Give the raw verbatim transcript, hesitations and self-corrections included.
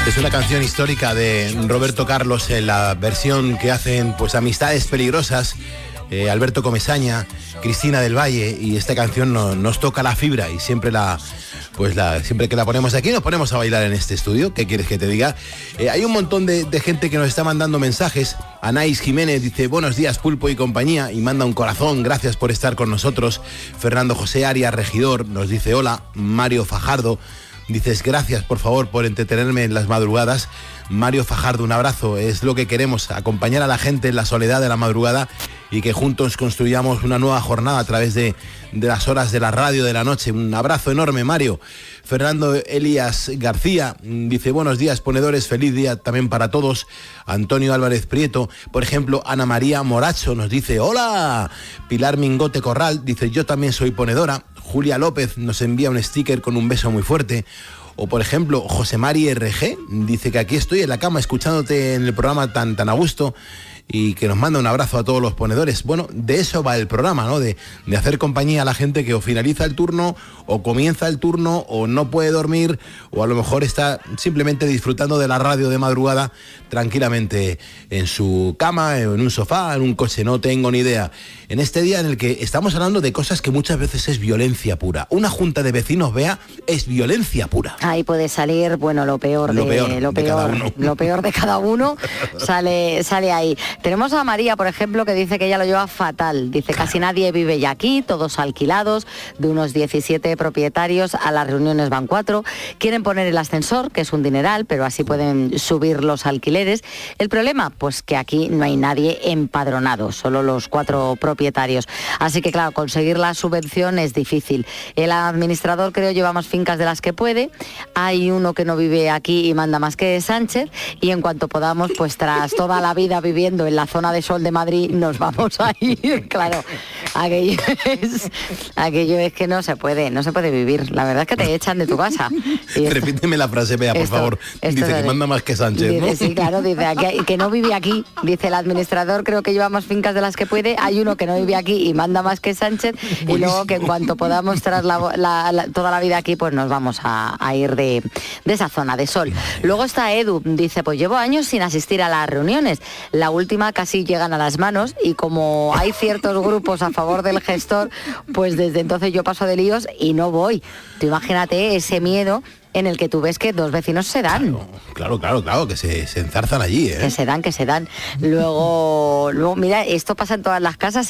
Es una canción histórica de Roberto Carlos en la versión que hacen pues Amistades Peligrosas, eh, Alberto Comesaña, Cristina del Valle, y esta canción no, nos toca la fibra y siempre la pues la siempre que la ponemos aquí nos ponemos a bailar en este estudio. ¿Qué quieres que te diga? Eh, hay un montón de, de gente que nos está mandando mensajes. Anaís Jiménez dice buenos días Pulpo y compañía y manda un corazón, gracias por estar con nosotros. Fernando José Arias Regidor nos dice hola. Mario Fajardo dices gracias por favor por entretenerme en las madrugadas. Mario Fajardo, un abrazo, es lo que queremos, acompañar a la gente en la soledad de la madrugada y que juntos construyamos una nueva jornada a través de, de las horas de la radio de la noche. Un abrazo enorme, Mario. Fernando Elías García dice buenos días ponedores, feliz día también para todos. Antonio Álvarez Prieto, por ejemplo, Ana María Moracho nos dice hola. Pilar Mingote Corral dice yo también soy ponedora. Julia López nos envía un sticker con un beso muy fuerte. O por ejemplo, José Mari R G dice que aquí estoy en la cama escuchándote en el programa tan, tan a gusto y que nos manda un abrazo a todos los ponedores. Bueno, de eso va el programa, ¿no? De, de hacer compañía a la gente que o finaliza el turno o comienza el turno o no puede dormir o a lo mejor está simplemente disfrutando de la radio de madrugada tranquilamente en su cama, en un sofá, en un coche, no tengo ni idea. En este día en el que estamos hablando de cosas que muchas veces es violencia pura. Una junta de vecinos, Bea, es violencia pura. Ahí puede salir, bueno, lo peor de, lo peor, lo de peor, cada uno. Lo peor de cada uno sale, sale ahí. Tenemos a María, por ejemplo, que dice que ella lo lleva fatal. Dice, claro, casi nadie vive ya aquí, todos alquilados, de unos diecisiete propietarios, a las reuniones van cuatro. Quieren poner el ascensor, que es un dineral, pero así pueden subir los alquileres. El problema, pues que aquí no hay nadie empadronado, solo los cuatro propietarios. Así que, claro, conseguir la subvención es difícil. El administrador, creo, lleva más fincas de las que puede. Hay uno que no vive aquí y manda más que Sánchez. Y en cuanto podamos, pues tras toda la vida viviendo en la zona de sol de Madrid, nos vamos a ir. Claro, aquello es, aquello es que no se puede, no se puede vivir. La verdad es que te echan de tu casa. Y esto, repíteme la frase, Bea, por esto, favor. Dice que manda más que Sánchez, dice, ¿no? Sí, claro, dice aquí, que no vive aquí. Dice el administrador, creo que lleva más fincas de las que puede. Hay uno que no vive aquí y manda más que Sánchez. Buenísimo. Y luego que en cuanto podamos tras la, la, la, toda la vida aquí, pues nos vamos a, a ir de, de esa zona de sol. Luego está Edu, dice, pues llevo años sin asistir a las reuniones. La última casi llegan a las manos y como hay ciertos grupos a favor del gestor, pues desde entonces yo paso de líos y no voy. Tú imagínate ese miedo en el que tú ves que dos vecinos se dan. Claro, claro, claro, claro que se, se enzarzan allí, ¿eh? Que se dan, que se dan. Luego, luego, mira, esto pasa en todas las casas